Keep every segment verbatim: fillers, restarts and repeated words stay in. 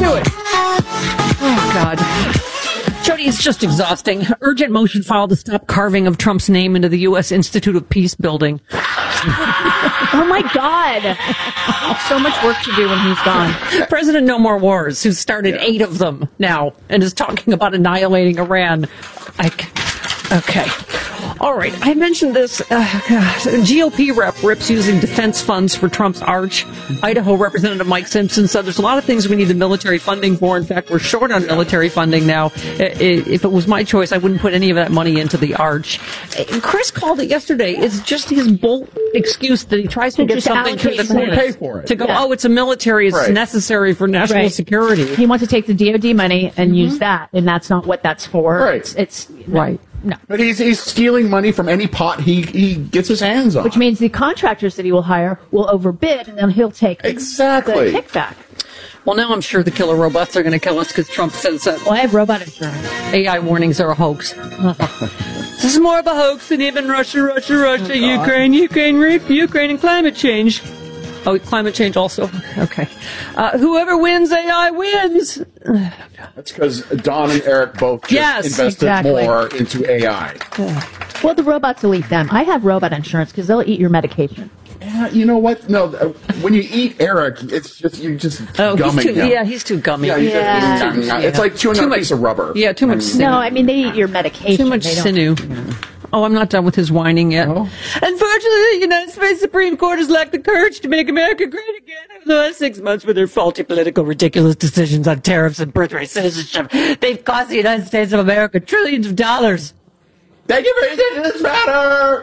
do it. Oh, God. Jody, it's just exhausting. Urgent motion filed to stop carving of Trump's name into the U S Institute of Peace building. Oh, my God. So much work to do when he's gone. President No More Wars, who's started yeah. eight of them now and is talking about annihilating Iran. I, okay. All right. I mentioned this. Uh, G O P rep rips using defense funds for Trump's arch. Idaho Representative Mike Simpson said there's a lot of things we need the military funding for. In fact, we're short on military funding now. If it was my choice, I wouldn't put any of that money into the arch. Chris called it yesterday. It's just his bull excuse that he tries to get something to the Senate pay for it. To go, yeah. oh, it's a military. It's right. necessary for national right. security. He wants to take the D O D money and mm-hmm. use that, and that's not what that's for. Right. It's, it's right. No. But he's he's stealing money from any pot he, he gets his hands on. Which means the contractors that he will hire will overbid, and then he'll take exactly. the kickback. Well, now I'm sure the killer robots are going to kill us because Trump says that. Well, I have robot insurance. A I warnings are a hoax. This is more of a hoax than even Russia, Russia, Russia, oh, Ukraine, Ukraine, Ukraine, and climate change. Oh, climate change also. Okay. Uh, whoever wins A I wins. That's because Don and Eric both just yes, invested exactly. more into A I. Well, the robots will eat them. I have robot insurance because they'll eat your medication. Yeah, you know what? No, uh, when you eat Eric, it's just you're just oh, gumming he's too, him. Yeah, he's too gummy. Yeah, yeah. Just, he's, it's like chewing on a piece of rubber. Yeah, too much sinew. No, I mean, they eat your medication. Too much they sinew. Yeah. Oh, I'm not done with his whining yet. Oh. Unfortunately, the United States Supreme Court has lacked the courage to make America great again over the last six months with their faulty political, ridiculous decisions on tariffs and birthright citizenship. They've cost the United States of America trillions of dollars. Thank you for your this matter.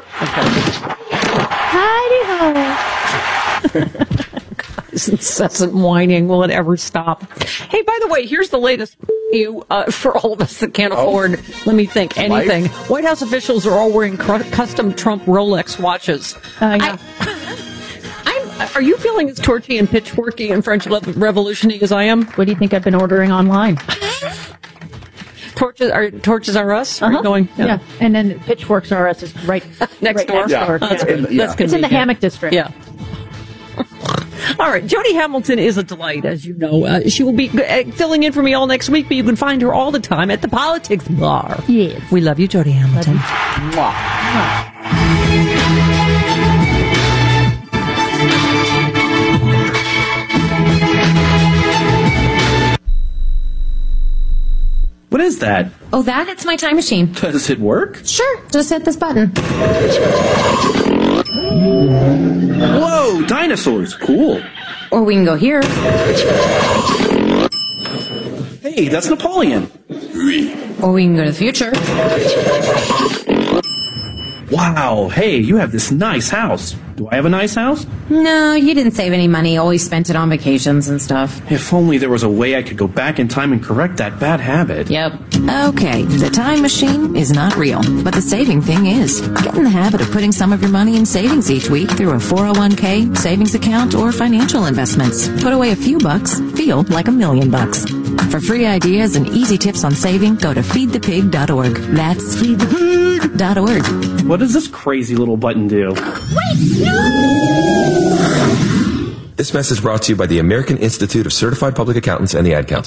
Hidey-ho. This incessant whining, will it ever stop? Hey, by the way, here's the latest you uh, for all of us that can't afford, oh. let me think, anything. Life? White House officials are all wearing cr- custom Trump Rolex watches. Uh, yeah. I, I'm, are you feeling as torchy and pitchforky and French revolution-y as I am? What do you think I've been ordering online? Torches are torches are us. Uh-huh. Are going? Yeah. yeah, and then pitchforks are us is right next right door. Next yeah. door. That's, yeah. Good. Yeah. That's It's in the Hammock District. Yeah. All right, Jody Hamilton is a delight, as you know. Uh, she will be uh, filling in for me all next week, but you can find her all the time at the Politics Bar. Yes. We love you, Jody Hamilton. Mwah. Mwah. What is that? Oh, that? It's my time machine. Does it work? Sure. Just hit this button. Whoa, dinosaurs. Cool. Or we can go here. Hey, that's Napoleon. Or we can go to the future. Wow, hey, you have this nice house. Do I have a nice house? No, you didn't save any money. Always spent it on vacations and stuff. If only there was a way I could go back in time and correct that bad habit. Yep. Okay, the time machine is not real, but the saving thing is. Get in the habit of putting some of your money in savings each week through a four oh one k, savings account, or financial investments. Put away a few bucks, feel like a million bucks. For free ideas and easy tips on saving, go to feed the pig dot org. That's feed the pig dot org. What does this crazy little button do? Wait, no! This message brought to you by the American Institute of Certified Public Accountants and the Ad Council.